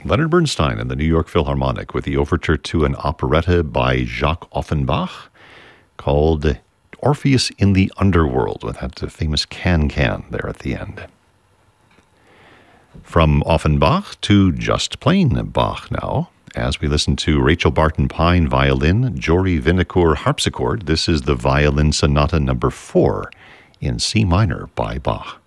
Leonard Bernstein and the New York Philharmonic with the overture to an operetta by Jacques Offenbach called Orpheus in the Underworld, with that famous can-can there at the end. From Offenbach to just plain Bach now, as we listen to Rachel Barton Pine violin, Jory Vinocourt harpsichord. This is the Violin Sonata number 4 in C minor by Bach.